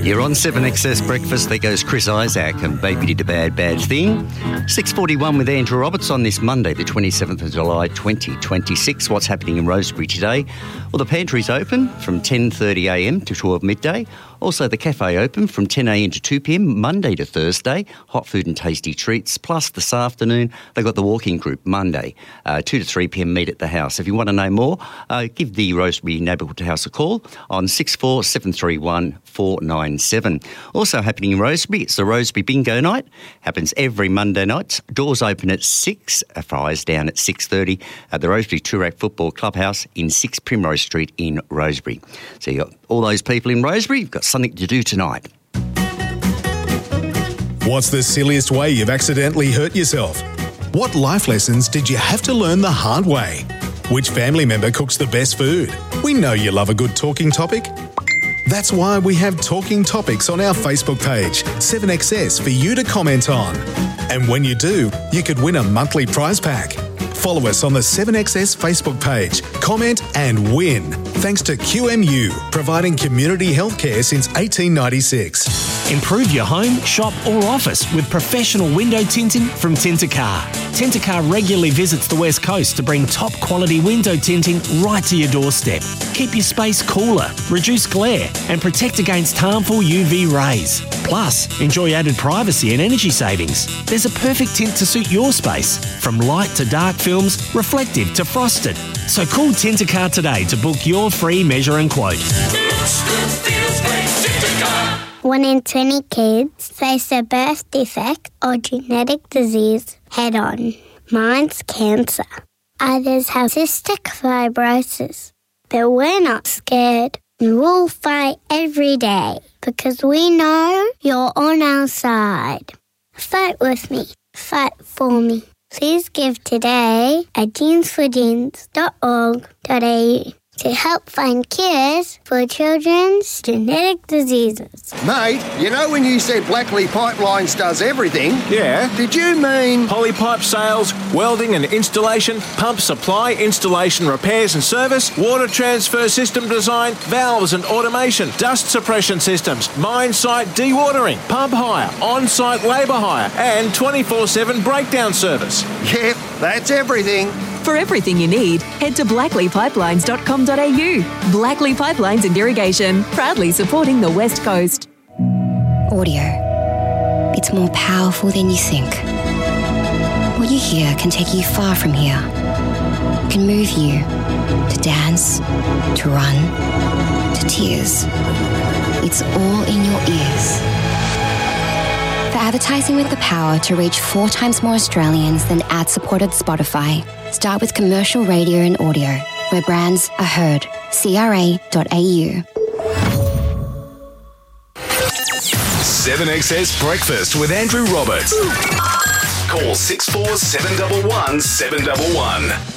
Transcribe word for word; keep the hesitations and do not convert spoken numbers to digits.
You're on seven X S Breakfast. There goes Chris Isaac and Baby Did a Bad Bad Thing. six forty-one with Andrew Roberts on this Monday, the twenty-seventh of July, twenty twenty-six. What's happening in Rosebery today? Well, the pantry's open from ten thirty a m to twelve midday. Also, the cafe open from ten a m to two p m, Monday to Thursday. Hot food and tasty treats. Plus, this afternoon, they've got the walking group, Monday, uh, two to three p m, meet at the house. If you want to know more, uh, give the Rosebery Neighbourhood House a call on six four seven three one four nine seven. Also happening in Rosebery, it's the Rosebery Bingo Night. Happens every Monday night. Doors open at six, fires down at six thirty at the Rosebery Toorak Football Clubhouse in six Primrose Street in Rosebery. So you've got all those people in Rosebery, you've got something to do tonight. What's the silliest way you've accidentally hurt yourself? What life lessons did you have to learn the hard way? Which family member cooks the best food? We know you love a good talking topic. That's why we have talking topics on our Facebook page, seven X S, for you to comment on. And when you do, you could win a monthly prize pack. Follow us on the seven X S Facebook page, comment and win. Thanks to Q M U, providing community healthcare since eighteen ninety-six. Improve your home, shop or office with professional window tinting from Tintercar. Tintercar regularly visits the West Coast to bring top quality window tinting right to your doorstep. Keep your space cooler, reduce glare and protect against harmful U V rays. Plus, enjoy added privacy and energy savings. There's a perfect tint to suit your space, from light to dark films, reflective to frosted. So call Tintercar today to book your free measure and quote. One in twenty kids face a birth defect or genetic disease head-on. Mine's cancer. Others have cystic fibrosis. But we're not scared. We'll fight every day because we know you're on our side. Fight with me. Fight for me. Please give today at genes for genes dot org dot a u to help find cures for children's genetic diseases. Mate, you know when you said Blackley Pipelines does everything? Yeah. Did you mean Polypipe sales, welding and installation, pump supply, installation, repairs and service, water transfer system design, valves and automation, dust suppression systems, mine site dewatering, pump hire, on-site labour hire and twenty-four seven breakdown service? Yep, that's everything. For everything you need, head to blackley pipelines dot com dot a u. Blackley Pipelines and Irrigation, proudly supporting the West Coast. Audio. It's more powerful than you think. What you hear can take you far from here. It can move you to dance, to run, to tears. It's all in your ears. For advertising with the power to reach four times more Australians than ad-supported Spotify, start with commercial radio and audio, where brands are heard. C R A dot A U. seven X S Breakfast with Andrew Roberts. Call six four seven one one seven one one.